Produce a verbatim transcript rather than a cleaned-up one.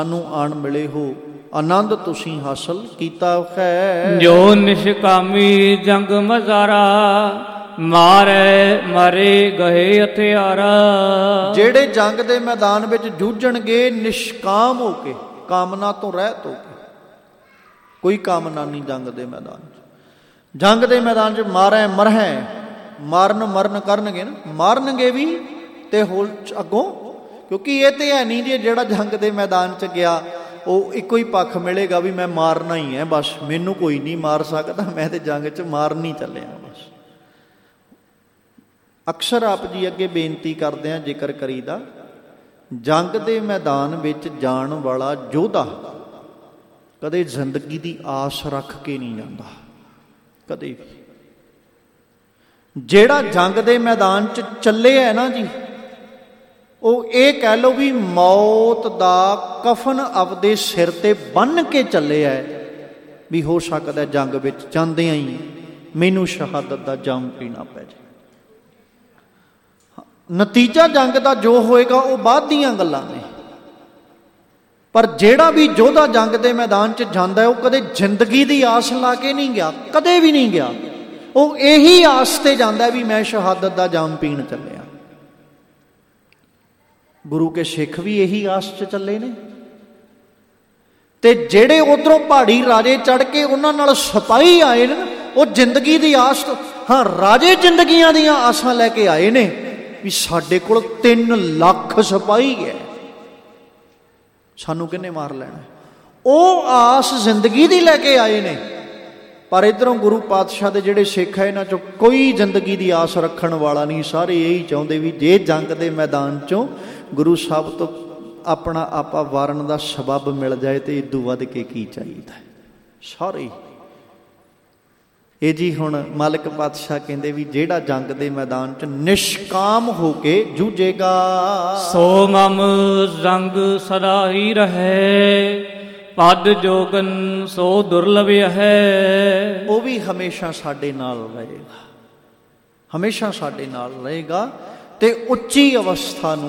ਨੂੰ ਆਣ ਮਿਲੇ ਹੋ, ਆਨੰਦ ਤੁਸੀਂ ਹਾਸਲ ਕੀਤਾ ਹੈ। ਜੋ ਨਿਸ਼ਕਾਮੀ ਜੰਗ ਮਜ਼ਾਰਾ, ਮਾਰੇ ਮਾਰੇ ਗਏ ਹਥਿਆਰਾ। ਜਿਹੜੇ ਜੰਗ ਦੇ ਮੈਦਾਨ ਵਿੱਚ ਜੂਝਣਗੇ ਨਿਸ਼ਕਾਮ ਹੋ ਕੇ, ਕਾਮਨਾ ਤੋਂ ਰਹਿਤ ਹੋ ਕੇ, ਕੋਈ ਕਾਮਨਾ ਨਹੀਂ ਜੰਗ ਦੇ ਮੈਦਾਨ 'ਚ। ਜੰਗ ਦੇ ਮੈਦਾਨ 'ਚ ਮਾਰੈ ਮਰਹੈ, ਮਾਰਨ ਮਰਨ ਕਰਨਗੇ ਨਾ, ਮਾਰਨਗੇ ਵੀ ਤੇ ਹੋਰ ਅੱਗੋਂ, ਕਿਉਂਕਿ ਇਹ ਤੇ ਹੈ ਨਹੀਂ ਜੀ ਜਿਹੜਾ ਜੰਗ ਦੇ ਮੈਦਾਨ 'ਚ ਗਿਆ ਉਹ ਇੱਕੋ ਹੀ ਪੱਖ ਮਿਲੇਗਾ ਵੀ ਮੈਂ ਮਾਰਨਾ ਹੀ ਹੈ ਬਸ, ਮੈਨੂੰ ਕੋਈ ਨਹੀਂ ਮਾਰ ਸਕਦਾ, ਮੈਂ ਤੇ ਜੰਗ 'ਚ ਮਾਰਨ ਹੀ ਚੱਲਿਆ ਬਸ। ਅਕਸਰ ਆਪ ਜੀ ਅੱਗੇ ਬੇਨਤੀ ਕਰਦੇ ਹਾਂ, ਜ਼ਿਕਰ ਕਰੀਦਾ, ਜੰਗ ਦੇ ਮੈਦਾਨ ਵਿੱਚ ਜਾਣ ਵਾਲਾ ਯੋਧਾ ਕਦੇ ਜ਼ਿੰਦਗੀ ਦੀ ਆਸ ਰੱਖ ਕੇ ਨਹੀਂ ਜਾਂਦਾ, ਕਦੇ ਵੀ। ਜਿਹੜਾ ਜੰਗ ਦੇ ਮੈਦਾਨ 'ਚ ਚੱਲੇ ਹੈ ਨਾ ਜੀ, ਉਹ ਇਹ ਕਹਿ ਲਓ ਵੀ ਮੌਤ ਦਾ ਕਫਨ ਆਪਦੇ ਸਿਰ ਤੇ ਬੰਨ੍ਹ ਕੇ ਚੱਲੇ ਹੈ ਵੀ ਹੋ ਸਕਦਾ ਜੰਗ ਵਿੱਚ ਜਾਂਦਿਆਂ ਹੀ ਮੈਨੂੰ ਸ਼ਹਾਦਤ ਦਾ ਜਾਮ ਪੀਣਾ ਪੈ ਜਾਏ। ਨਤੀਜਾ ਜੰਗ ਦਾ ਜੋ ਹੋਏਗਾ ਉਹ ਬਾਅਦ ਦੀਆਂ ਗੱਲਾਂ ਨੇ, ਪਰ ਜਿਹੜਾ ਵੀ ਯੋਧਾ ਜੰਗ ਦੇ ਮੈਦਾਨ 'ਚ ਜਾਂਦਾ ਉਹ ਕਦੇ ਜ਼ਿੰਦਗੀ ਦੀ ਆਸ ਲਾ ਕੇ ਨਹੀਂ ਗਿਆ, ਕਦੇ ਵੀ ਨਹੀਂ ਗਿਆ। ਉਹ ਇਹੀ ਆਸ ਤੇ ਜਾਂਦਾ ਵੀ ਮੈਂ ਸ਼ਹਾਦਤ ਦਾ ਜਾਮ ਪੀਣ ਚੱਲਿਆ। ਗੁਰੂ ਕੇ ਸਿੱਖ ਵੀ ਇਹੀ ਆਸ 'ਚ ਚੱਲੇ ਨੇ। ਤੇ ਜਿਹੜੇ ਉਧਰੋਂ ਪਹਾੜੀ ਰਾਜੇ ਚੜ੍ਹ ਕੇ ਉਹਨਾਂ ਨਾਲ ਸਿਪਾਹੀ ਆਏ ਨੇ, ਉਹ ਜ਼ਿੰਦਗੀ ਦੀ ਆਸ, ਹਾਂ ਰਾਜੇ ਜ਼ਿੰਦਗੀਆਂ ਦੀਆਂ ਆਸਾਂ ਲੈ ਕੇ ਆਏ ਨੇ ਵੀ ਸਾਡੇ ਕੋਲ ਤਿੰਨ ਲੱਖ ਸਿਪਾਹੀ ਹੈ, ਸਾਨੂੰ ਕਿਹਨੇ ਮਾਰ ਲੈਣਾ। ਉਹ ਆਸ ਜ਼ਿੰਦਗੀ ਦੀ ਲੈ ਕੇ ਆਏ ਨੇ। ਪਰ ਇੱਧਰੋਂ ਗੁਰੂ ਪਾਤਸ਼ਾਹ ਦੇ ਜਿਹੜੇ ਸਿੱਖ ਹੈ ਇਹਨਾਂ 'ਚੋਂ ਕੋਈ ਜ਼ਿੰਦਗੀ ਦੀ ਆਸ ਰੱਖਣ ਵਾਲਾ ਨਹੀਂ। ਸਾਰੇ ਇਹੀ ਚਾਹੁੰਦੇ ਵੀ ਜੇ ਜੰਗ ਦੇ ਮੈਦਾਨ 'ਚੋਂ ਗੁਰੂ ਸਾਹਿਬ ਤੋਂ ਆਪਣਾ ਆਪਾ ਵਾਰਨ ਦਾ ਸਬੱਬ ਮਿਲ ਜਾਏ ਤੇ ਇਦੋਂ ਵੱਧ ਕੇ ਕੀ ਚਾਹੀਦਾ। ਸਾਰੇ ਇਹ ਜੀ ਹੁਣ ਮਾਲਕ ਪਾਤਸ਼ਾਹ ਕਹਿੰਦੇ ਵੀ ਜਿਹੜਾ ਜੰਗ ਦੇ ਮੈਦਾਨ 'ਚ ਨਿਸ਼ਕਾਮ ਹੋ ਕੇ ਜੂਝੇਗਾ, ਸੋ ਮਮ ਰੰਗ ਸਦਾ ਹੀ ਰਹੇ, ਪਦ ਜੋਗਨ ਸੋ ਦੁਰਲਭ ਹੈ। ਉਹ ਵੀ ਹਮੇਸ਼ਾ ਸਾਡੇ ਨਾਲ ਰਹੇਗਾ, ਹਮੇਸ਼ਾ ਸਾਡੇ ਨਾਲ ਰਹੇਗਾ ਤੇ ਉੱਚੀ ਅਵਸਥਾ ਨੂੰ